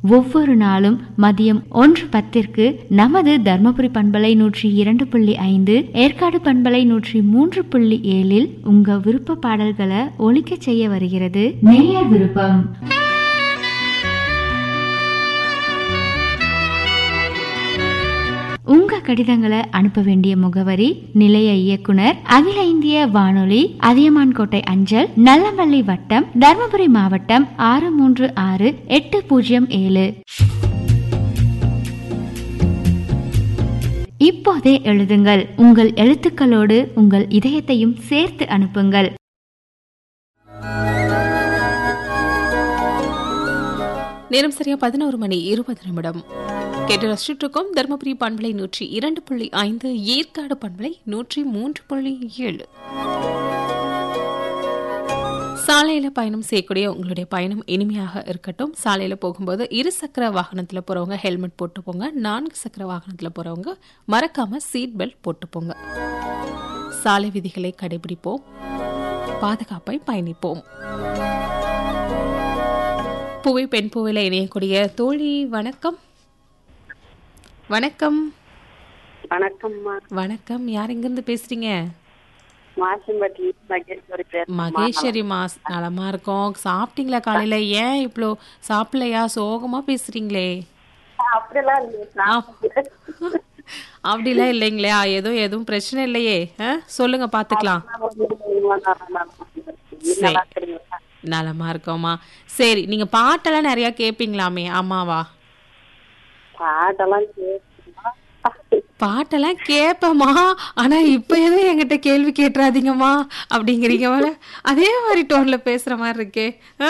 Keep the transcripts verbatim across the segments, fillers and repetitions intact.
ஒவ்வொரு நாளும் மதியம் ஒன்று பத்திற்கு நமது தர்மபுரி பண்பலை நூற்றி இரண்டு புள்ளி ஐந்து, ஏற்காடு பண்பலை நூற்றி மூன்று புள்ளி ஏழில் உங்க விருப்ப பாடல்களை ஒலிக்க செய்ய வருகிறது நேயர் விருப்பம். உங்க கடிதங்களை அனுப்ப வேண்டிய முகவரி நிலைய இயக்குனர், அகில இந்திய வானொலி, அதியமான்கோட்டை அஞ்சல், நல்லமல்லி வட்டம், தர்மபுரி மாவட்டம் ஆறு மூன்று ஆறு எட்டு பூஜ்ஜியம் ஏழு. இப்போதே எழுதுங்கள். உங்கள் எழுத்துக்களோடு உங்கள் இதயத்தையும் சேர்த்து அனுப்புங்கள். நேரம் சரியா பதினோரு மணி இருபது நிமிடம். கேட்டு ரசிச்சிருக்கோம் தர்மபுரி பண்பலை நூற்றி இரண்டு புள்ளி ஐந்து, ஏற்காடு பண்பலை நூற்றி மூன்று புள்ளி ஏழு. சாலையில பயணம் செய்யக்கூடிய உங்களுடைய பயணம் இனிமையாக இருக்கட்டும். சாலையில போகும்போது இரு சக்கர வாகனத்துல போறவங்க ஹெல்மெட் போட்டு போங்க. நான்கு சக்கர வாகனத்துல போறவங்க மறக்காம சீட் பெல்ட் போட்டு போங்க. சாலை விதிகளை கடைபிடிப்போம், பாதுகாப்பை பயணிப்போம். பூவை பெண் பூவில இணையக்கூடிய தோழி வணக்கம். வணக்கம். வணக்கம்மா. வணக்கம். யார் எங்கிருந்து பேசுறீங்க? மகேஸ்வரி. மாஸ் நலமா இருக்கோம். சாப்பிட்டீங்களா காலையில? ஏன் இவ்வளோ சாப்பிடலையா? சோகமா பேசுறீங்களே. அப்படிலாம் இல்லைங்களா? எதுவும் எதுவும் பிரச்சனை இல்லையே? சொல்லுங்க, பாத்துக்கலாம். நலமா இருக்கோமா? சரி, நீங்க பாட்டெல்லாம் நிறைய கேப்பீங்களாமே, ஆமாவா? பாட்டெல்லாம் பாட்டெல்லாம் கேப்பமா, ஆனா இப்ப எதுவும் என்கிட்ட கேள்வி கேட்டுறாதீங்கம்மா அப்படிங்கிறீங்க. அதே மாதிரி டோன்ல பேசுற மாதிரி இருக்கே.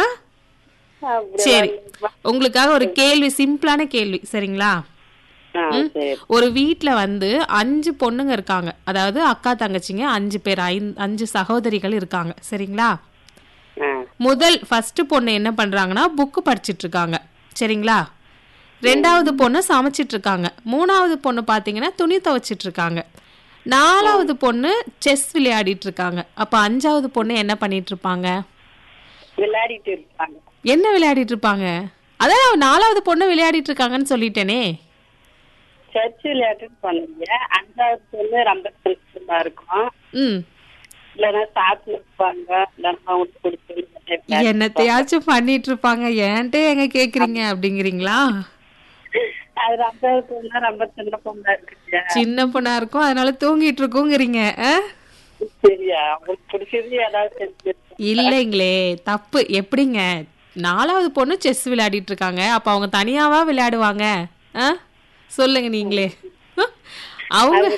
சரி, உங்களுக்காக ஒரு கேள்வி, சிம்பிளான கேள்வி, சரிங்களா? ஒரு வீட்டுல வந்து அஞ்சு பொண்ணுங்க இருக்காங்க, அதாவது அக்கா தங்கச்சிங்க அஞ்சு பேர், அஞ்சு சகோதரிகள் இருக்காங்க, சரிங்களா? முதல் ஃபர்ஸ்ட் பொண்ணு என்ன பண்றாங்கன்னா புக்கு படிச்சிட்டு இருக்காங்க, சரிங்களா? ரெண்டாவது பொண்ணு சமைச்சிட்டு இருக்காங்க. மூணாவது பொண்ணு பாத்தீங்கன்னா துணி துவைச்சிட்டு இருக்காங்க. நாலாவது பொண்ணு செஸ் விளையாடிட்டு இருக்காங்க. அப்ப அஞ்சாவது பொண்ணு என்ன பண்ணிட்டு இருப்பாங்க? விளையாடிட்டு இருப்பாங்க. என்ன விளையாடிட்டு இருப்பாங்க? அதான் நாலாவது பொண்ணு விளையாடிட்டு இருக்காங்கன்னு சொல்லிட்டேனே. செஸ் விளையாடிட்டு பண்ணுங்க. அஞ்சாவது பொண்ணு ரொம்ப சுத்தமா இருக்கும். ம். இல்லைன்னா சாப்பிட்டு இருப்பாங்க. என்னத்தையாச்சும் பண்ணிட்டு இருப்பாங்க. ஏன்ட்டே எங்க கேக்குறீங்க அப்படிங்கிறீங்களா? சின்ன பொண்ணா இருக்கும், அதனால தூங்கிட்டு இருக்குங்கிறீங்க. இல்லைங்களே, தப்பு. எப்படிங்க? நாலாவது பொண்ணு செஸ் விளையாடிட்டு இருக்காங்க, அப்ப அவங்க தனியாவா விளையாடுவாங்க? சொல்லுங்க நீங்களே. அவங்க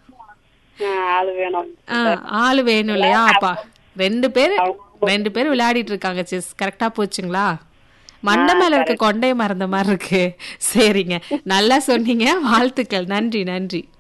ஆளு வேணும் இல்லையா? அப்பா ரெண்டு பேரு ரெண்டு பேரும் விளையாடிட்டு இருக்காங்க செஸ். கரெக்டா போச்சுங்களா? மண்டை மேல இருக்க கொண்டைய மறந்த மாதிரி இருக்கு. சரிங்க, நல்லா சொன்னீங்க, வாழ்த்துக்கள். நன்றி நன்றி.